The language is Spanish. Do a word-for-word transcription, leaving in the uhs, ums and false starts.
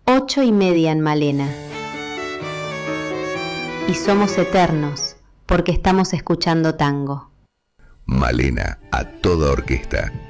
Ocho y media en Malena. Y somos eternos porque estamos escuchando tango. Malena a toda orquesta.